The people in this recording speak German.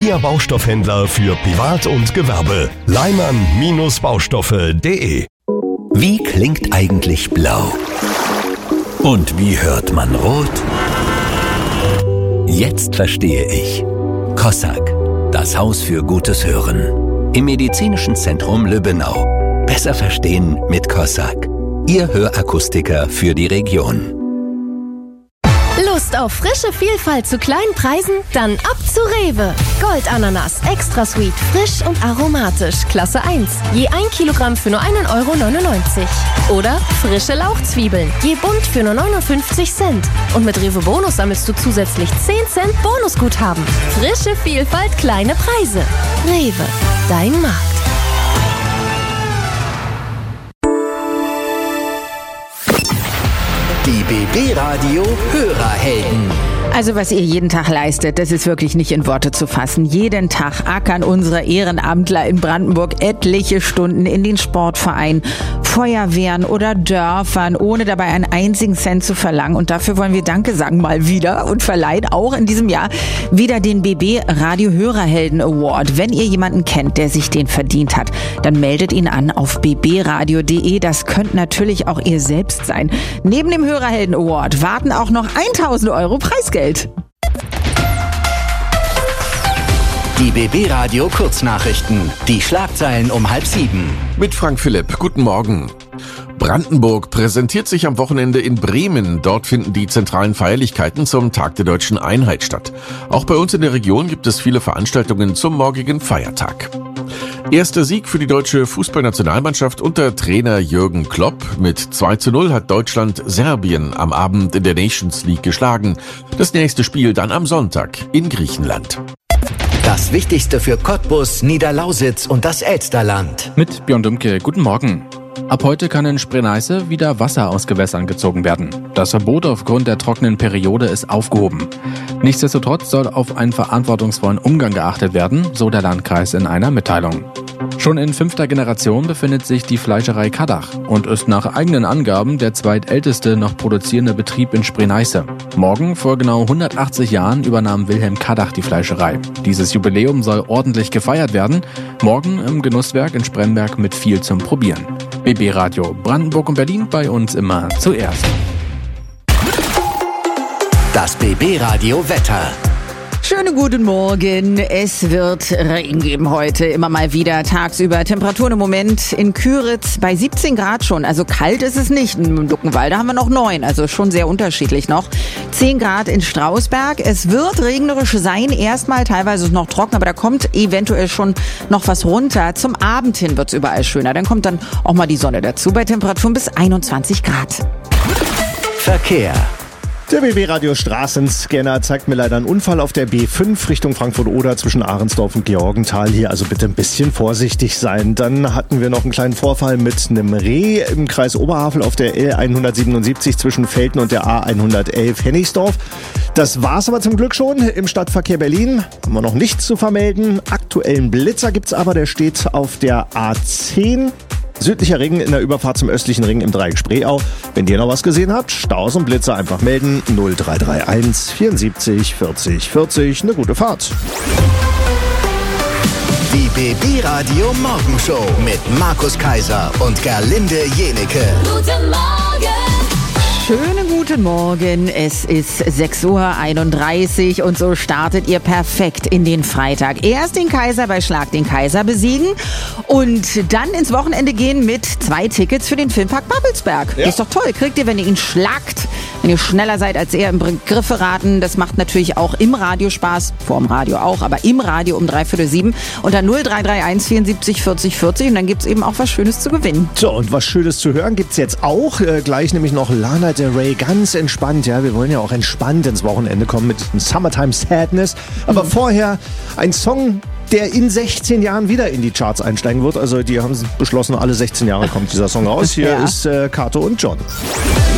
Ihr Baustoffhändler für Privat und Gewerbe. Leimann-Baustoffe.de. Wie klingt eigentlich blau? Und wie hört man rot? Jetzt verstehe ich. Kossak, das Haus für gutes Hören. Im Medizinischen Zentrum Lübbenau. Besser verstehen mit Kossak. Ihr Hörakustiker für die Region. Lust auf frische Vielfalt zu kleinen Preisen? Dann ab zu Rewe. Goldananas, extra sweet, frisch und aromatisch, Klasse 1. Je 1 Kilogramm für nur 1,99 €. Oder frische Lauchzwiebeln, je bunt für nur 59 Cent. Und mit Rewe Bonus sammelst du zusätzlich 10 Cent Bonusguthaben. Frische Vielfalt, kleine Preise. Rewe, dein Markt. Die BB Radio Hörerhelden. Also was ihr jeden Tag leistet, das ist wirklich nicht in Worte zu fassen. Jeden Tag ackern unsere Ehrenamtler in Brandenburg etliche Stunden in den Sportvereinen, Feuerwehren oder Dörfern, ohne dabei einen einzigen Cent zu verlangen. Und dafür wollen wir Danke sagen mal wieder und verleihen auch in diesem Jahr wieder den BB Radio Hörerhelden Award. Wenn ihr jemanden kennt, der sich den verdient hat, dann meldet ihn an auf bbradio.de. Das könnt natürlich auch ihr selbst sein. Neben dem Hörerhelden Award warten auch noch 1.000 € Preisgeld. Die BB Radio Kurznachrichten. Die Schlagzeilen um 6:30. Mit Frank Philipp. Guten Morgen. Brandenburg präsentiert sich am Wochenende in Bremen. Dort finden die zentralen Feierlichkeiten zum Tag der Deutschen Einheit statt. Auch bei uns in der Region gibt es viele Veranstaltungen zum morgigen Feiertag. Erster Sieg für die deutsche Fußballnationalmannschaft unter Trainer Jürgen Klopp. Mit 2:0 hat Deutschland Serbien am Abend in der Nations League geschlagen. Das nächste Spiel dann am Sonntag in Griechenland. Das Wichtigste für Cottbus, Niederlausitz und das Elsterland. Mit Björn Dümke, guten Morgen. Ab heute kann in Spree-Neiße wieder Wasser aus Gewässern gezogen werden. Das Verbot aufgrund der trockenen Periode ist aufgehoben. Nichtsdestotrotz soll auf einen verantwortungsvollen Umgang geachtet werden, so der Landkreis in einer Mitteilung. Schon in 5. Generation befindet sich die Fleischerei Kaddach und ist nach eigenen Angaben der zweitälteste noch produzierende Betrieb in Spree-Neiße. Morgen, vor genau 180 Jahren, übernahm Wilhelm Kaddach die Fleischerei. Dieses Jubiläum soll ordentlich gefeiert werden. Morgen im Genusswerk in Spremberg mit viel zum Probieren. BB Radio Brandenburg und Berlin, bei uns immer zuerst. Das BB Radio Wetter. Schönen guten Morgen. Es wird Regen geben heute, immer mal wieder tagsüber. Temperaturen im Moment in Küritz bei 17 Grad schon. Also kalt ist es nicht. In Luckenwalde haben wir noch 9, also schon sehr unterschiedlich noch. 10 Grad in Strausberg. Es wird regnerisch sein. Erstmal teilweise noch trocken, aber da kommt eventuell schon noch was runter. Zum Abend hin wird es überall schöner. Dann kommt dann auch mal die Sonne dazu bei Temperaturen bis 21 Grad. Verkehr. Der BB-Radio Straßenscanner zeigt mir leider einen Unfall auf der B5 Richtung Frankfurt-Oder zwischen Ahrensdorf und Georgenthal. Hier also bitte ein bisschen vorsichtig sein. Dann hatten wir noch einen kleinen Vorfall mit einem Reh im Kreis Oberhavel auf der L177 zwischen Velten und der A111 Hennigsdorf. Das war's aber zum Glück schon. Im Stadtverkehr Berlin haben wir noch nichts zu vermelden. Aktuellen Blitzer gibt's aber, der steht auf der A10. Südlicher Ring in der Überfahrt zum östlichen Ring im Dreieck Spreeau. Wenn ihr noch was gesehen habt, Staus und Blitzer einfach melden. 0331 74 40 40. Eine gute Fahrt. Die BB Radio Morgenshow mit Markus Kaiser und Gerlinde Jenecke. Guten Morgen! Schönen guten Morgen, es ist 6:31 Uhr und so startet ihr perfekt in den Freitag. Erst den Kaiser bei Schlag den Kaiser besiegen und dann ins Wochenende gehen mit 2 Tickets für den Filmpark Babelsberg. Ja. Ist doch toll, kriegt ihr, wenn ihr ihn schlagt, wenn ihr schneller seid als er im Begriffe raten. Das macht natürlich auch im Radio Spaß, vor dem Radio auch, aber im Radio um 6:45 und dann 0331 74 40 40 und dann gibt's eben auch was Schönes zu gewinnen. So, und was Schönes zu hören gibt's jetzt auch. Gleich nämlich noch Lana Del Rey, ganz entspannt. Ja, wir wollen ja auch entspannt ins Wochenende kommen mit Summertime Sadness. Aber vorher ein Song, der in 16 Jahren wieder in die Charts einsteigen wird. Also die haben beschlossen, alle 16 Jahre kommt dieser Song raus. Hier ist Kato und John.